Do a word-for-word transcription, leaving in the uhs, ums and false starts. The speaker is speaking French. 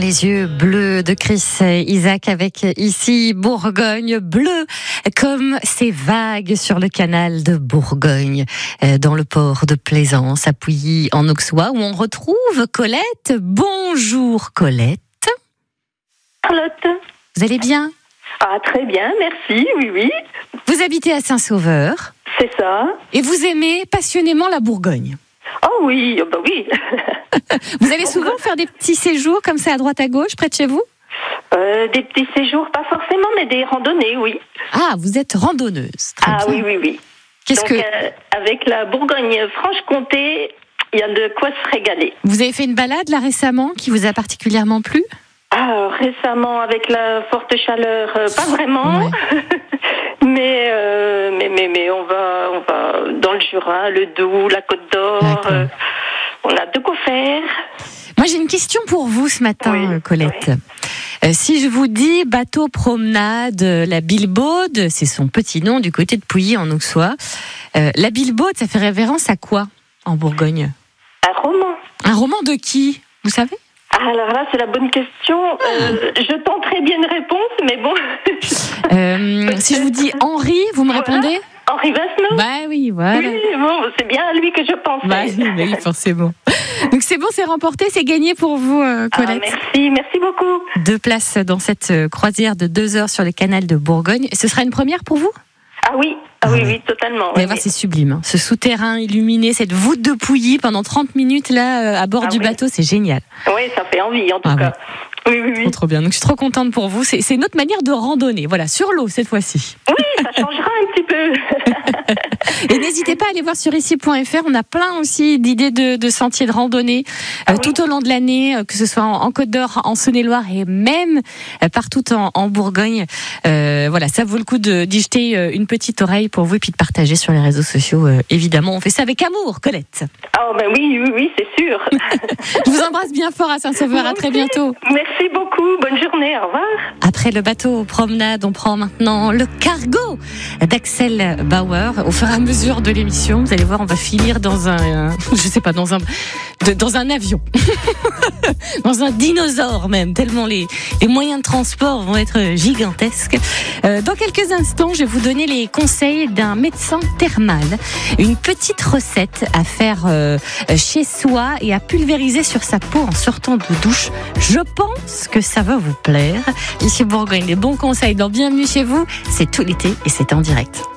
les yeux bleus de Chris Isaak avec ici Bourgogne bleu comme ces vagues sur le canal de Bourgogne dans le port de Plaisance à Pouilly en Auxois où on retrouve Colette. Bonjour Colette. Charlotte. Vous allez bien? Ah très bien, merci, oui oui. Vous habitez à Saint-Sauveur. C'est ça. Et vous aimez passionnément la Bourgogne. Oh oui, oh bah oui. Vous allez souvent faire des petits séjours comme ça à droite à gauche près de chez vous? euh, Des petits séjours, pas forcément, mais des randonnées, oui. Ah, vous êtes randonneuse. Très ah bien. oui, oui, oui. Qu'est-ce Donc, que euh, avec la Bourgogne-Franche-Comté, il y a de quoi se régaler. vous avez fait une balade là récemment qui vous a particulièrement plu? Ah, récemment, avec la forte chaleur, euh, pas vraiment. Ouais. mais, euh, mais, mais, mais on va, on va dans le Jura, le Doubs, la Côte d'Or. Euh, on a de quoi faire. Moi, j'ai une question pour vous ce matin, Oui, Colette. oui. Euh, si je vous dis bateau promenade, la Bilbaude, c'est son petit nom du côté de Pouilly en Auxois. Euh, la Bilbaude, ça fait référence à quoi en Bourgogne? Un roman. Un roman de qui, vous savez? Alors là, c'est la bonne question. Euh, je tenterai bien une réponse, mais bon. euh, si je vous dis Henri, vous me Voilà. répondez? Henri Vasselot. Bah oui, voilà. Oui, bon, c'est bien à lui que je pensais. Bah oui, bah oui, forcément. Donc c'est bon, c'est remporté, c'est gagné pour vous, euh, Colette. Ah, merci, merci beaucoup. Deux places dans cette euh, croisière de deux heures sur le canal de Bourgogne. Ce sera une première pour vous? Ah oui, ah oui, oui, totalement. Vous allez Oui, voir, oui. c'est sublime. hein. Ce souterrain illuminé, cette voûte de Pouilly pendant trente minutes là euh, à bord Ah du oui. bateau, c'est génial. Oui, ça fait envie en tout Ah cas. Oui, oui, oui. Trop, trop bien. Donc je suis trop contente pour vous. C'est, c'est une autre manière de randonner. Voilà, sur l'eau cette fois-ci. Oui, ça changera un petit peu. Et n'hésitez pas à aller voir sur ici point f r. On a plein aussi d'idées de, de sentiers de randonnée euh, Ah oui. tout au long de l'année, euh, que ce soit en, en Côte d'Or, en Saône-et-Loire et même euh, partout en, en Bourgogne. Euh, voilà, ça vaut le coup de, d'y jeter euh, une petite oreille pour vous et puis de partager sur les réseaux sociaux. Euh, évidemment, on fait ça avec amour, Colette. Ah ben oui, oui, oui, c'est sûr. Je vous embrasse bien fort à Saint-Sauveur. À très bientôt. Merci beaucoup. Bonne journée. Au revoir. Après le bateau promenade, on prend maintenant le cargo d'Axel Bauer. Au fur et à mesure de l'émission, vous allez voir, on va finir dans un, euh, je sais pas, dans un, de, dans un avion, dans un dinosaure même. Tellement les, les moyens de transport vont être gigantesques. Euh, dans quelques instants, je vais vous donner les conseils d'un médecin thermal, une petite recette à faire euh, chez soi et à pulvériser sur sa peau en sortant de douche. Je pense que ça va vous plaire. Ici Bourgogne, les bons conseils dans Bienvenue chez vous, c'est tout l'été et c'est en direct.